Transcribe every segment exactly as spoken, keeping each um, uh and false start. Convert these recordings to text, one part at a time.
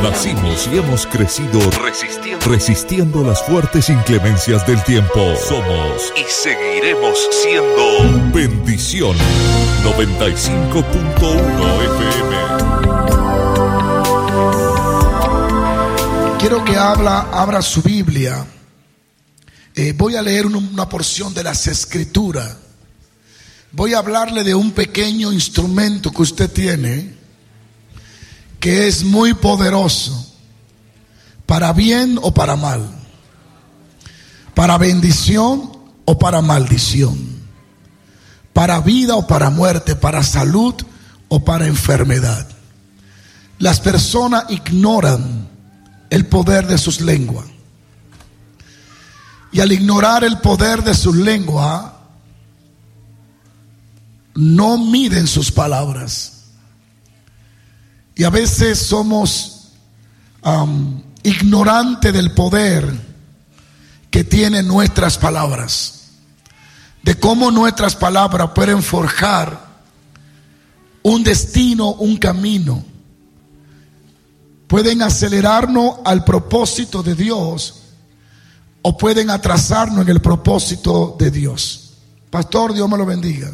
Nacimos y hemos crecido resistiendo, resistiendo las fuertes inclemencias del tiempo. Somos y seguiremos siendo Bendición noventa y cinco punto uno F M. Quiero que habla, abra su Biblia. Eh, voy a leer una, una porción de las Escrituras. Voy a hablarle de un pequeño instrumento que usted tiene, que es muy poderoso, para bien o para mal, para bendición o para maldición, para vida o para muerte, para salud o para enfermedad. Las personas ignoran el poder de sus lenguas. Y al ignorar el poder de sus lenguas, no miden sus palabras. Y a veces somos um, ignorantes del poder que tienen nuestras palabras, de cómo nuestras palabras pueden forjar un destino, un camino, pueden acelerarnos al propósito de Dios o pueden atrasarnos en el propósito de Dios. Pastor, Dios me lo bendiga.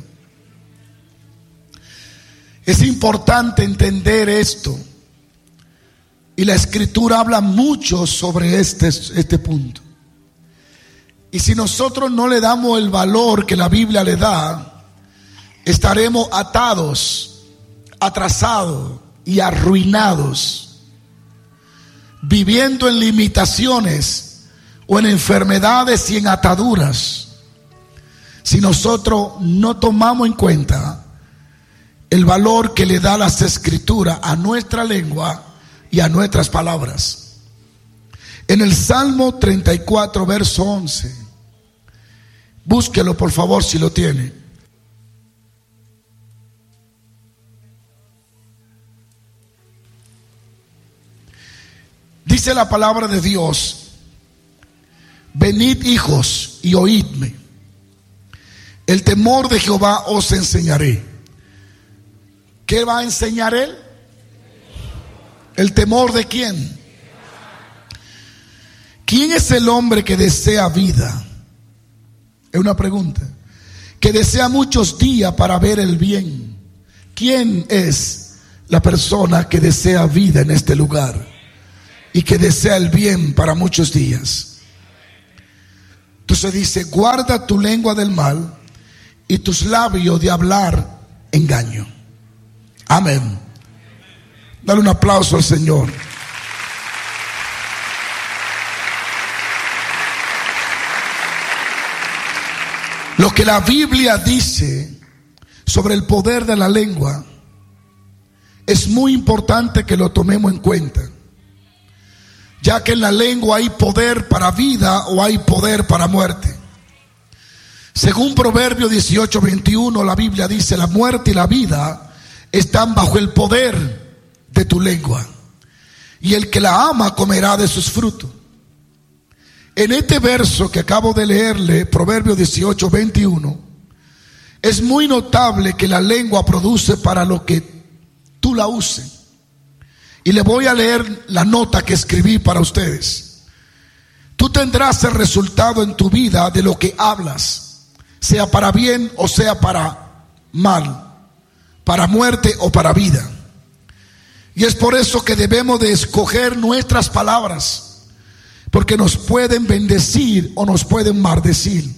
Es importante entender esto, y la Escritura habla mucho sobre este, este punto. Y si nosotros no le damos el valor que la Biblia le da, estaremos atados, atrasados y arruinados, viviendo en limitaciones o en enfermedades y en ataduras, si nosotros no tomamos en cuenta el valor que le da las Escrituras a nuestra lengua y a nuestras palabras. En el Salmo treinta y cuatro, verso once, búsquelo por favor si lo tiene. Dice la palabra de Dios: venid, hijos, y oídme. El temor de Jehová os enseñaré. ¿Qué va a enseñar él? ¿El temor de quién? ¿Quién es el hombre que desea vida? Es una pregunta. Que desea muchos días para ver el bien. ¿Quién es la persona que desea vida en este lugar y que desea el bien para muchos días? Entonces dice: guarda tu lengua del mal y tus labios de hablar engaño. Amén. Dale un aplauso al Señor. Lo que la Biblia dice sobre el poder de la lengua es muy importante que lo tomemos en cuenta, ya que en la lengua hay poder para vida o hay poder para muerte. Según Proverbios dieciocho veintiuno, la Biblia dice: la muerte y la vida están bajo el poder de tu lengua, y el que la ama comerá de sus frutos. En este verso que acabo de leerle, Proverbios dieciocho veintiuno, es muy notable que la lengua produce para lo que tú la uses. Y le voy a leer la nota que escribí para ustedes. Tú tendrás el resultado en tu vida de lo que hablas, sea para bien o sea para mal, para muerte o para vida. Y es por eso que debemos de escoger nuestras palabras, porque nos pueden bendecir o nos pueden maldecir.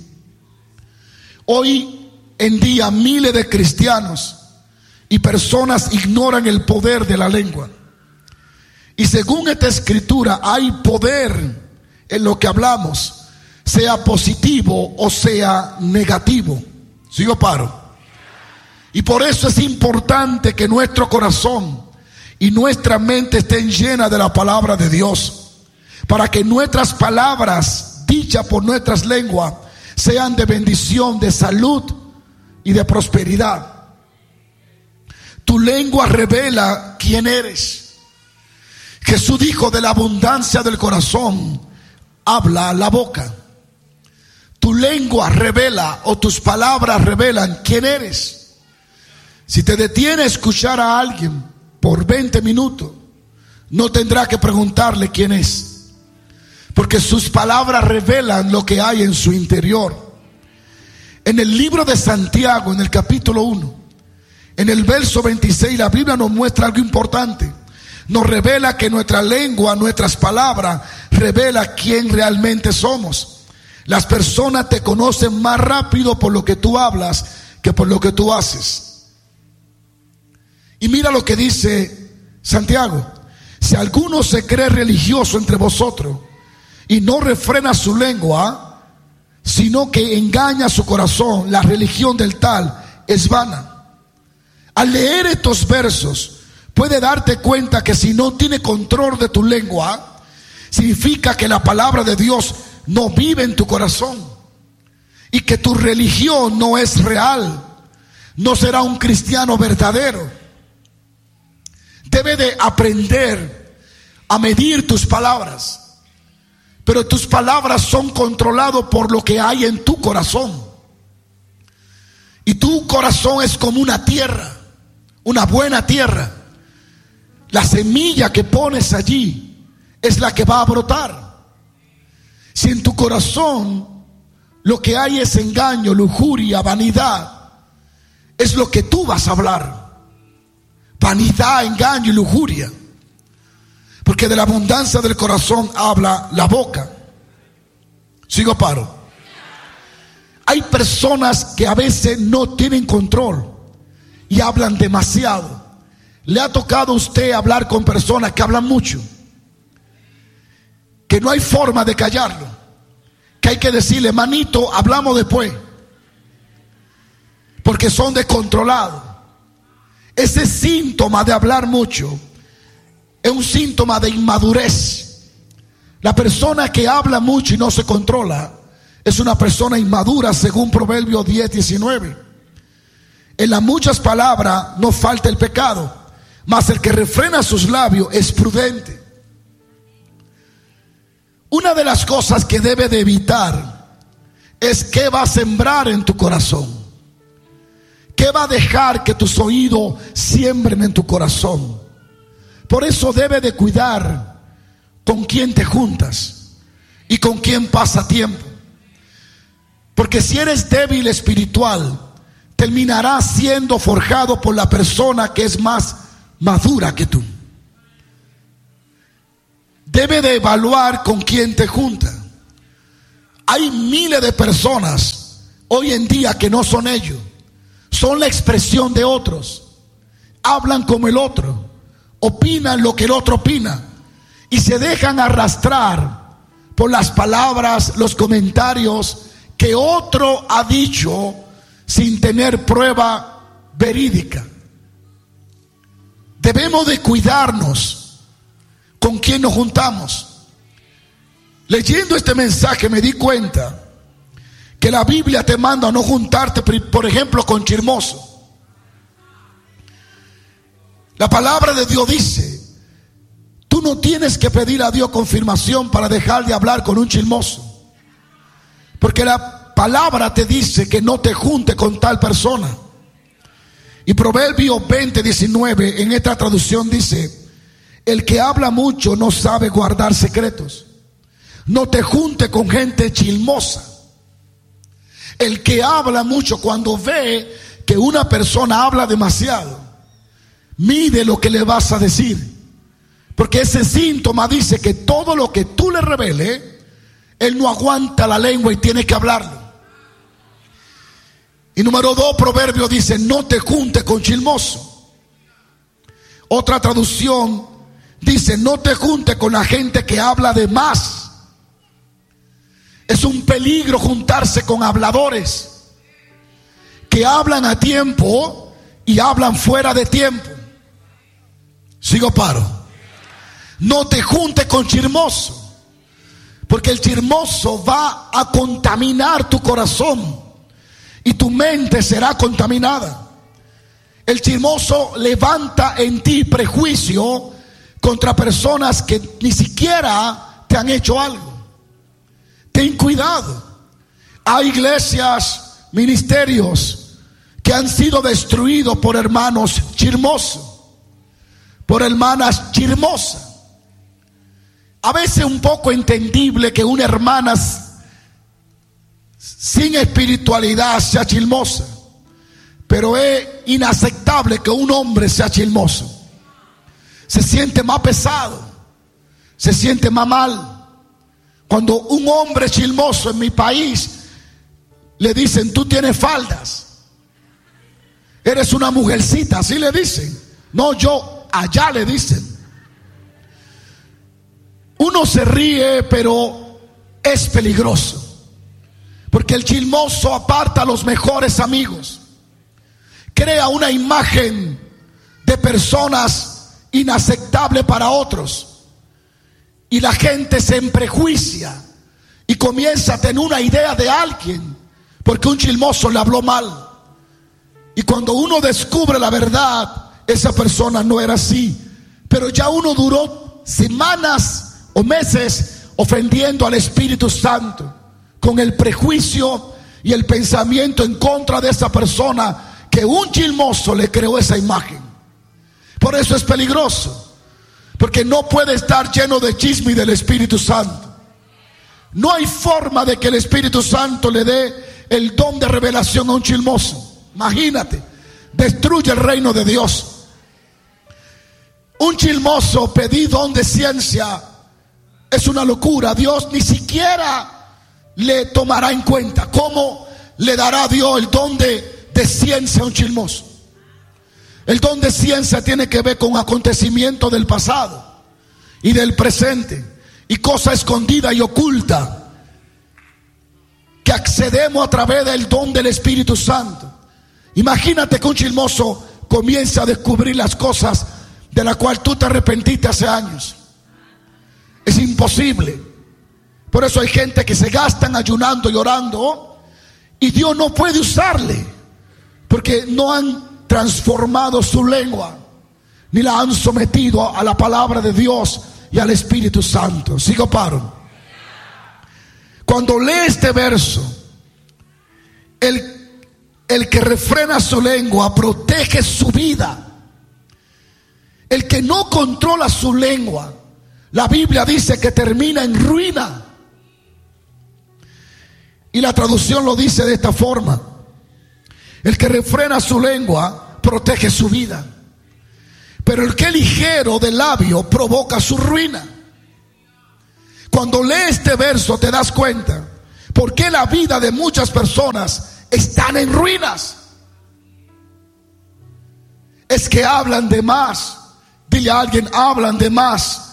Hoy en día miles de cristianos y personas ignoran el poder de la lengua. Y según esta Escritura hay poder en lo que hablamos, sea positivo o sea negativo. ¿Sigo paro? Y por eso es importante que nuestro corazón y nuestra mente estén llenas de la palabra de Dios, para que nuestras palabras dichas por nuestras lenguas sean de bendición, de salud y de prosperidad. Tu lengua revela quién eres. Jesús dijo: de la abundancia del corazón habla la boca. Tu lengua revela, o tus palabras revelan quién eres. Si te detiene a escuchar a alguien por veinte minutos, no tendrá que preguntarle quién es, porque sus palabras revelan lo que hay en su interior. En el libro de Santiago, en el capítulo uno, en el verso veintiséis, la Biblia nos muestra algo importante. Nos revela que nuestra lengua, nuestras palabras, revela quién realmente somos. Las personas te conocen más rápido por lo que tú hablas que por lo que tú haces. Y mira lo que dice Santiago: si alguno se cree religioso entre vosotros y no refrena su lengua, sino que engaña su corazón, la religión del tal es vana. Al leer estos versos, puede darte cuenta que si no tiene control de tu lengua, significa que la palabra de Dios no vive en tu corazón y que tu religión no es real. No será un cristiano verdadero. Debe de aprender a medir tus palabras, pero tus palabras son controladas por lo que hay en tu corazón. Y tu corazón es como una tierra, una buena tierra. La semilla que pones allí es la que va a brotar. Si en tu corazón lo que hay es engaño, lujuria, vanidad, es lo que tú vas a hablar. Vanidad, engaño y lujuria. Porque de la abundancia del corazón habla la boca. Sigo, paro. Hay personas que a veces no tienen control y hablan demasiado. ¿Le ha tocado a usted hablar con personas que hablan mucho? Que no hay forma de callarlo, que hay que decirle: manito, hablamos después, porque son descontrolados. Ese síntoma de hablar mucho es un síntoma de inmadurez. La persona que habla mucho y no se controla es una persona inmadura, según Proverbios diez, diecinueve. En las muchas palabras no falta el pecado, mas el que refrena sus labios es prudente. Una de las cosas que debe de evitar es qué va a sembrar en tu corazón, qué va a dejar que tus oídos siembren en tu corazón. Por eso debe de cuidar con quién te juntas y con quién pasa tiempo, porque si eres débil espiritual, terminarás siendo forjado por la persona que es más madura que tú. Debe de evaluar con quién te junta. Hay miles de personas hoy en día que no son ellos, son la expresión de otros. Hablan como el otro, opinan lo que el otro opina y se dejan arrastrar por las palabras, los comentarios que otro ha dicho sin tener prueba verídica. Debemos de cuidarnos con quién nos juntamos. Leyendo este mensaje me di cuenta que la Biblia te manda a no juntarte, por ejemplo, con chismoso. La palabra de Dios dice: tú no tienes que pedir a Dios confirmación para dejar de hablar con un chismoso, porque la palabra te dice que no te junte con tal persona. Y Proverbios veinte, diecinueve en esta traducción dice: el que habla mucho no sabe guardar secretos. No te junte con gente chismosa. El que habla mucho, cuando ve que una persona habla demasiado, mide lo que le vas a decir, porque ese síntoma dice que todo lo que tú le reveles, él no aguanta la lengua y tiene que hablarlo. Y número dos, Proverbio dice: no te juntes con chismoso. Otra traducción dice: no te juntes con la gente que habla de más. Es un peligro juntarse con habladores que hablan a tiempo y hablan fuera de tiempo. Sigo, paro. No te juntes con chismoso, porque el chismoso va a contaminar tu corazón y tu mente será contaminada. El chismoso levanta en ti prejuicio contra personas que ni siquiera te han hecho algo. Ten cuidado. Hay iglesias, ministerios que han sido destruidos por hermanos chismosos, por hermanas chismosas. A veces un poco entendible que una hermana sin espiritualidad sea chismosa, pero es inaceptable que un hombre sea chismoso. Se siente más pesado, se siente más mal. Cuando un hombre chismoso en mi país le dicen: tú tienes faldas, eres una mujercita, así le dicen. No, yo, allá le dicen. Uno se ríe, pero es peligroso, porque el chismoso aparta a los mejores amigos, crea una imagen de personas inaceptable para otros, y la gente se prejuicia y comienza a tener una idea de alguien porque un chismoso le habló mal. Y cuando uno descubre la verdad, esa persona no era así, pero ya uno duró semanas o meses ofendiendo al Espíritu Santo con el prejuicio y el pensamiento en contra de esa persona, que un chismoso le creó esa imagen. Por eso es peligroso, porque no puede estar lleno de chisme y del Espíritu Santo. No hay forma de que el Espíritu Santo le dé el don de revelación a un chismoso. Imagínate, destruye el reino de Dios. Un chismoso pedir don de ciencia es una locura. Dios ni siquiera le tomará en cuenta. ¿Cómo le dará Dios el don de, de ciencia a un chismoso? El don de ciencia tiene que ver con acontecimientos del pasado y del presente, y cosa escondida y oculta que accedemos a través del don del Espíritu Santo. Imagínate que un chismoso comience a descubrir las cosas de las cuales tú te arrepentiste hace años. Es imposible. Por eso hay gente que se gastan ayunando y orando, y Dios no puede usarle, porque no han transformado su lengua, ni la han sometido a la palabra de Dios y al Espíritu Santo. Sigo paro. Cuando lee este verso, el, el que refrena su lengua protege su vida. El que no controla su lengua, la Biblia dice que termina en ruina. Y la traducción lo dice de esta forma: el que refrena su lengua protege su vida, pero el que es ligero de labio provoca su ruina. Cuando lees este verso te das cuenta por qué la vida de muchas personas están en ruinas. Es que hablan de más. Dile a alguien: hablan de más.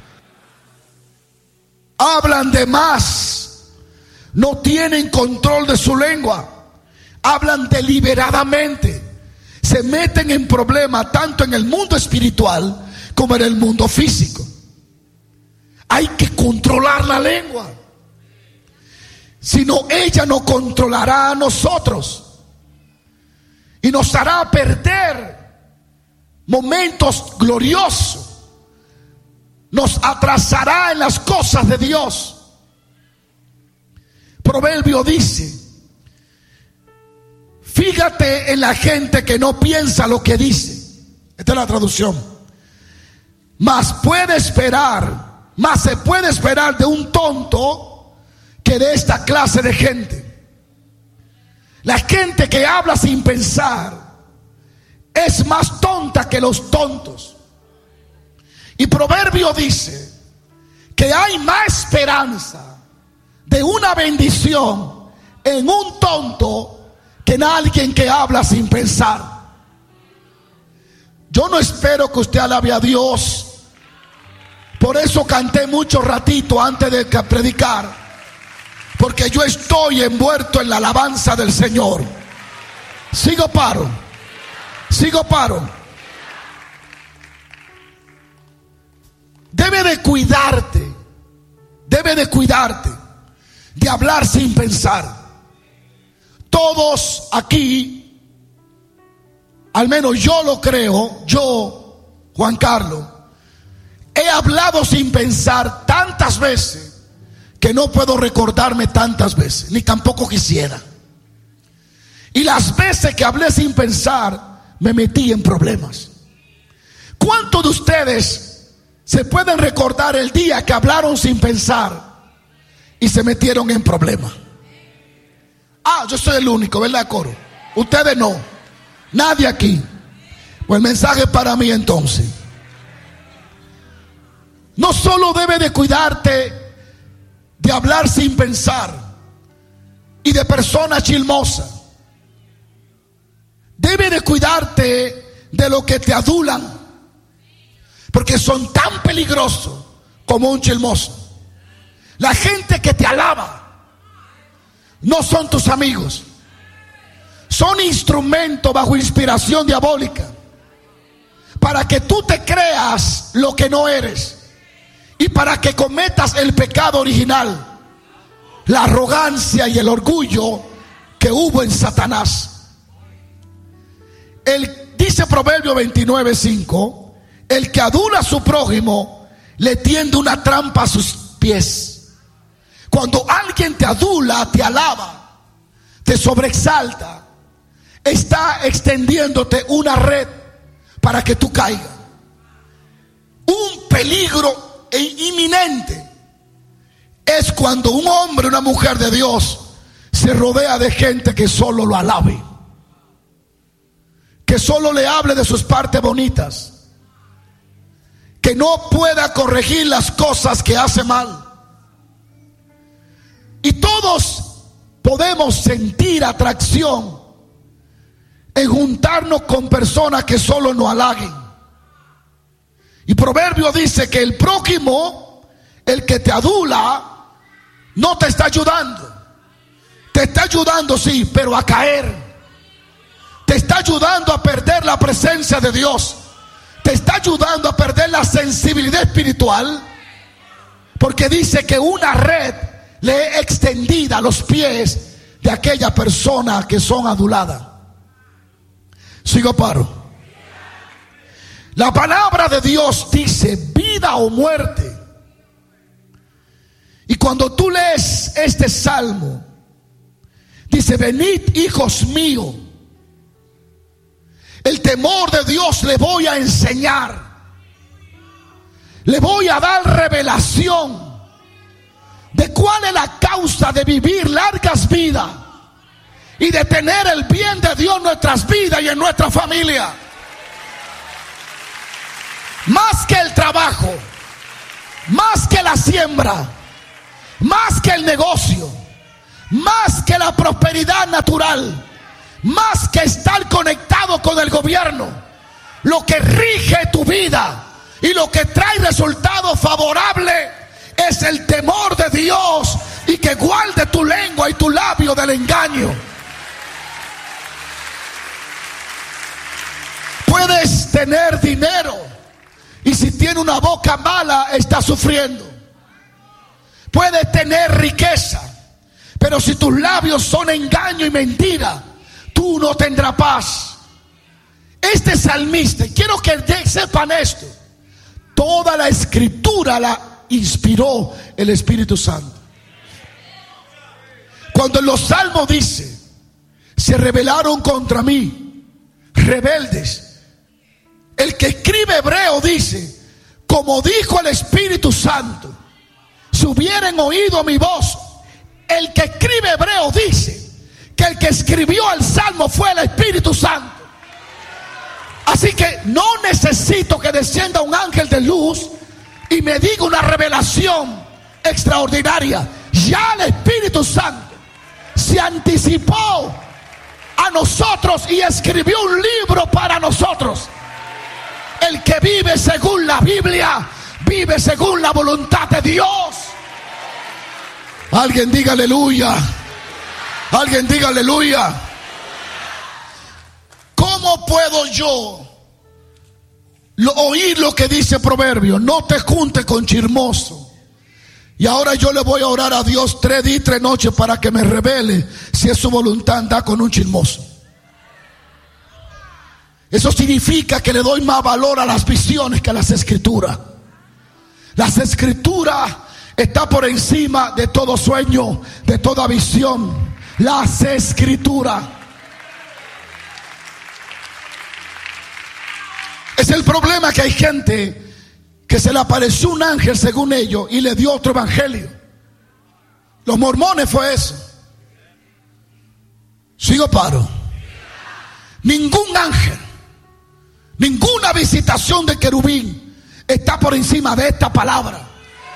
Hablan de más. No tienen control de su lengua. Hablan deliberadamente. Se meten en problemas tanto en el mundo espiritual como en el mundo físico. Hay que controlar la lengua. Si no, ella nos controlará a nosotros y nos hará perder momentos gloriosos. Nos atrasará en las cosas de Dios. Proverbio dice: fíjate en la gente que no piensa lo que dice. Esta es la traducción. Mas puede esperar, más se puede esperar de un tonto que de esta clase de gente. La gente que habla sin pensar es más tonta que los tontos. Y Proverbio dice que hay más esperanza de una bendición en un tonto que en alguien que habla sin pensar. Yo no espero que usted alabe a Dios. Por eso canté mucho ratito antes de predicar, porque yo estoy envuelto en la alabanza del Señor. Sigo paro. Sigo paro. Debe de cuidarte. Debe de cuidarte de hablar sin pensar. Todos aquí, al menos yo lo creo, yo, Juan Carlos, he hablado sin pensar tantas veces que no puedo recordarme tantas veces, ni tampoco quisiera. Y las veces que hablé sin pensar, me metí en problemas. ¿Cuántos de ustedes se pueden recordar el día que hablaron sin pensar y se metieron en problemas. Ah, yo soy el único, ¿verdad, coro? Ustedes no, nadie aquí. Pues el mensaje es para mí entonces. No solo debe de cuidarte de hablar sin pensar y de personas chismosas, debe de cuidarte de lo que te adulan, porque son tan peligrosos como un chismoso. La gente que te alaba no son tus amigos, son instrumentos bajo inspiración diabólica para que tú te creas lo que no eres y para que cometas el pecado original, la arrogancia y el orgullo que hubo en Satanás. El, dice Proverbio veintinueve cinco, el que adula a su prójimo le tiende una trampa a sus pies. Cuando alguien te adula, te alaba, te sobreexalta, está extendiéndote una red para que tú caigas. Un peligro inminente es cuando un hombre o una mujer de Dios se rodea de gente que solo lo alabe, que solo le hable de sus partes bonitas, que no pueda corregir las cosas que hace mal. Y todos podemos sentir atracción en juntarnos con personas que solo nos halaguen. Y Proverbio dice que el prójimo, el que te adula, no te está ayudando. Te está ayudando, sí, pero a caer. Te está ayudando a perder la presencia de Dios. Te está ayudando a perder la sensibilidad espiritual, porque dice que una red le he extendida a los pies de aquella persona que son aduladas. Sigo paro. La palabra de Dios dice vida o muerte. Y cuando tú lees este salmo, dice: venid, hijos míos, el temor de Dios le voy a enseñar, le voy a dar revelación de cuál es la causa de vivir largas vidas y de tener el bien de Dios en nuestras vidas y en nuestra familia. Más que el trabajo, más que la siembra, más que el negocio, más que la prosperidad natural, más que estar conectado con el gobierno, lo que rige tu vida y lo que trae resultados favorables es el temor de Dios, y que guarde tu lengua y tu labio del engaño. Puedes tener dinero y si tiene una boca mala está sufriendo. Puedes tener riqueza, pero si tus labios son engaño y mentira, tú no tendrás paz. Este salmista, quiero que sepan esto, toda la escritura la inspiró el Espíritu Santo. Cuando en los salmos dice: se rebelaron contra mí rebeldes, el que escribe hebreo dice: como dijo el Espíritu Santo, si hubieran oído mi voz. El que escribe hebreo dice que el que escribió el salmo fue el Espíritu Santo. Así que no necesito que descienda un ángel de luz y me diga una revelación extraordinaria. Ya el Espíritu Santo se anticipó a nosotros y escribió un libro para nosotros. El que vive según la Biblia, vive según la voluntad de Dios. Alguien diga aleluya. Alguien diga aleluya. ¿Cómo puedo yo lo, oír lo que dice Proverbio? No te juntes con chismoso. Y ahora yo le voy a orar a Dios tres días y tres noches para que me revele si es su voluntad andar con un chismoso. Eso significa que le doy más valor a las visiones que a las escrituras. Las escrituras están por encima de todo sueño, de toda visión. Las escrituras. Es el problema, que hay gente que que se le apareció un ángel según ellos y le dio otro evangelio. Los mormones fue eso. Sigo paro. Ningún ángel, ninguna visitación de querubín está por encima de esta palabra.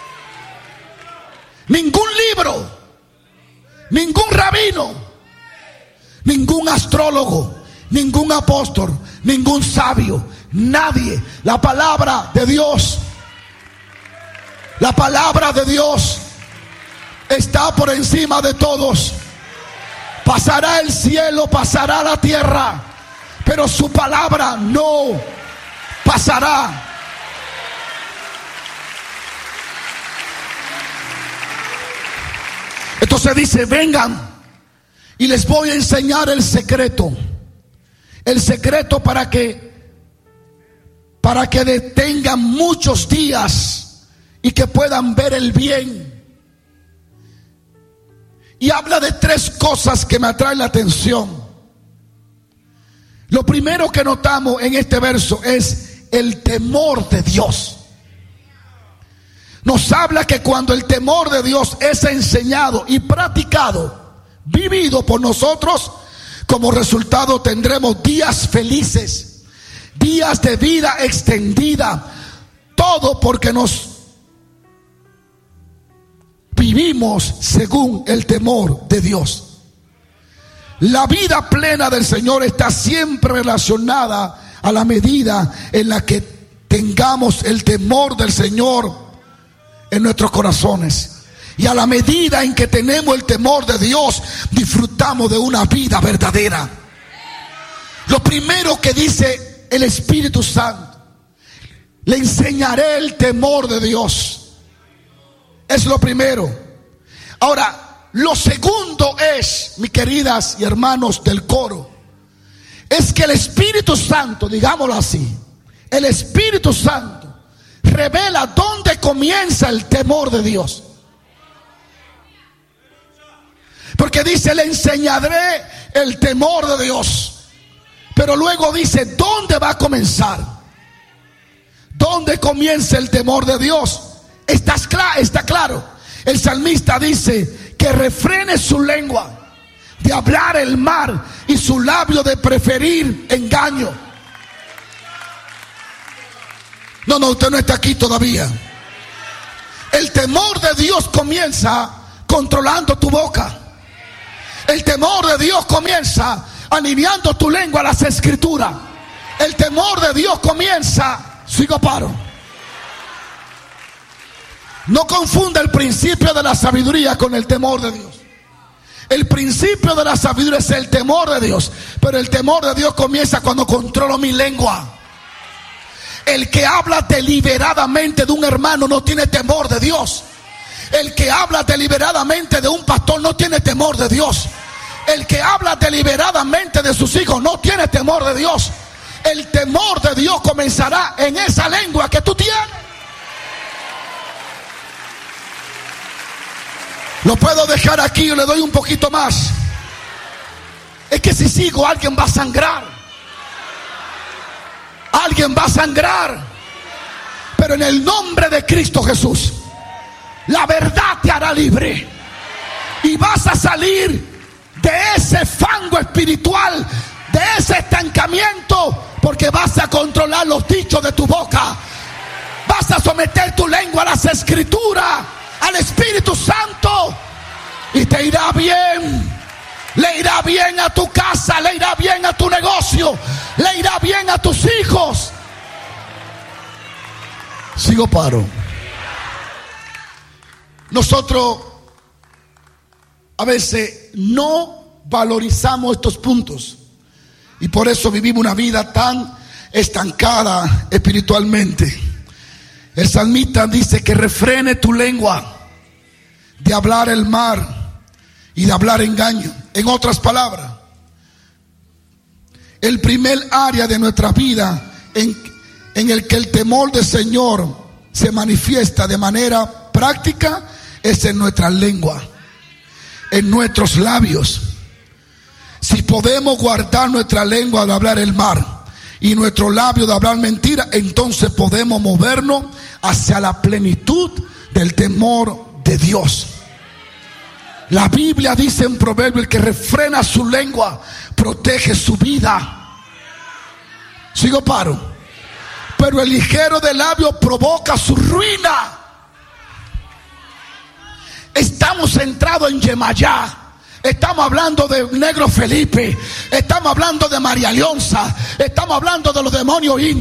Ningún libro, ningún rabino, ningún astrólogo, ningún apóstol, ningún sabio, nadie. La palabra de Dios, la palabra de Dios está por encima de todos. Pasará el cielo, pasará la tierra, pero su palabra no pasará. Entonces dice: vengan y les voy a enseñar el secreto. El secreto para que para que detengan muchos días y que puedan ver el bien. Y habla de tres cosas que me atraen la atención. Lo primero que notamos en este verso es el temor de Dios. Nos habla que cuando el temor de Dios es enseñado y practicado, vivido por nosotros, como resultado tendremos días felices, días de vida extendida. Todo porque nos vivimos según el temor de Dios. La vida plena del Señor está siempre relacionada a la medida en la que tengamos el temor del Señor en nuestros corazones. Y a la medida en que tenemos el temor de Dios, disfrutamos de una vida verdadera. Lo primero que dice el Espíritu Santo: le enseñaré el temor de Dios. Es lo primero. Ahora, lo segundo es, mis queridas y hermanos del coro, es que el Espíritu Santo, digámoslo así, el Espíritu Santo revela dónde comienza el temor de Dios. Porque dice: le enseñaré el temor de Dios. Pero luego dice: ¿dónde va a comenzar? ¿Dónde comienza el temor de Dios? Está, está claro. El salmista dice que refrene su lengua de hablar el mal y su labio de preferir engaño. No, no, usted no está aquí todavía. El temor de Dios comienza controlando tu boca. El temor de Dios comienza alineando tu lengua a las escrituras. El temor de Dios comienza, sigo paro. No confunda el principio de la sabiduría con el temor de Dios. El principio de la sabiduría es el temor de Dios, pero el temor de Dios comienza cuando controlo mi lengua. El que habla deliberadamente de un hermano no tiene temor de Dios. El que habla deliberadamente de un pastor no tiene temor de Dios. El que habla deliberadamente de sus hijos no tiene temor de Dios. El temor de Dios comenzará en esa lengua que tú tienes. Lo puedo dejar aquí o le doy un poquito más. Es que si sigo, alguien va a sangrar. Alguien va a sangrar. Pero en el nombre de Cristo Jesús, la verdad te hará libre. Y vas a salir de ese fango espiritual, de ese estancamiento, porque vas a controlar los dichos de tu boca. Vas a someter tu lengua a las escrituras, al Espíritu Santo, y te irá bien. Le irá bien a tu casa, le irá bien a tu negocio, le irá bien a tus hijos. Sigo paro. Nosotros a veces no valorizamos estos puntos y por eso vivimos una vida tan estancada espiritualmente. El salmista dice que refrene tu lengua de hablar el mal y de hablar engaño. En otras palabras, el primer área de nuestra vida en, en el que el temor del Señor se manifiesta de manera práctica es en nuestra lengua, en nuestros labios. Si podemos guardar nuestra lengua de hablar el mal y nuestro labio de hablar mentira, entonces podemos movernos hacia la plenitud del temor de Dios. La Biblia dice en Proverbio: el que refrena su lengua protege su vida. Sigo paro. Pero el ligero de labio provoca su ruina. Estamos centrados en Yemayá. Estamos hablando de Negro Felipe. Estamos hablando de María Leonza. Estamos hablando de los demonios indios.